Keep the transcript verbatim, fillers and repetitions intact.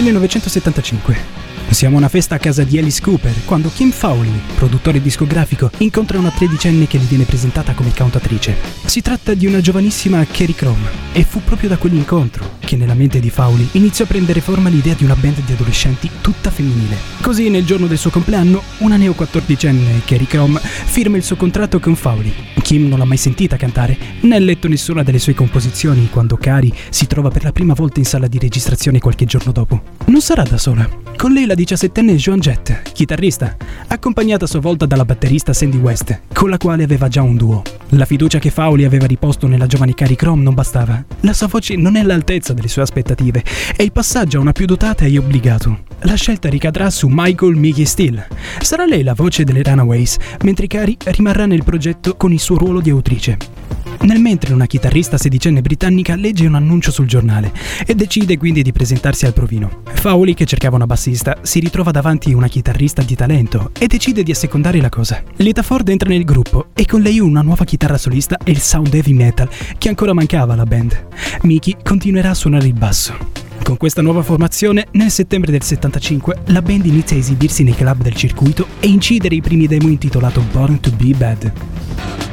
millenovecentosettantacinque. Siamo a una festa a casa di Alice Cooper quando Kim Fowley, produttore discografico, incontra una tredicenne che gli viene presentata come cantatrice. Si tratta di una giovanissima Carrie Crom e fu proprio da quell'incontro che nella mente di Fowley iniziò a prendere forma l'idea di una band di adolescenti tutta femminile. Così nel giorno del suo compleanno una neoquattordicenne Carrie Crom firma il suo contratto con Fowley. Kim non l'ha mai sentita cantare né ha letto nessuna delle sue composizioni quando Carrie si trova per la prima volta in sala di registrazione qualche giorno dopo. Non sarà da sola. Con lei la diciassettenne Joan Jett, chitarrista, accompagnata a sua volta dalla batterista Sandy West, con la quale aveva già un duo. La fiducia che Fowley aveva riposto nella giovane Carrie Crom non bastava. La sua voce non è all'altezza delle sue aspettative e il passaggio a una più dotata è obbligato. La scelta ricadrà su Michael Mickey Steele. Sarà lei la voce delle Runaways, mentre Carrie rimarrà nel progetto con il suo ruolo di autrice. Nel mentre una chitarrista sedicenne britannica legge un annuncio sul giornale e decide quindi di presentarsi al provino. Fowley, che cercava una bassista, si ritrova davanti una chitarrista di talento e decide di assecondare la cosa. Lita Ford entra nel gruppo e con lei una nuova chitarra solista e il sound heavy metal che ancora mancava alla band. Mickey continuerà a suonare il basso. Con questa nuova formazione, nel settembre del settantacinque, la band inizia a esibirsi nei club del circuito e incidere i primi demo intitolato Born to Be Bad.